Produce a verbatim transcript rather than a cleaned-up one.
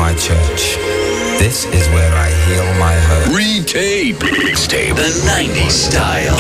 my church. This is where I heal my hurt. Retape. Tape. The nineties style.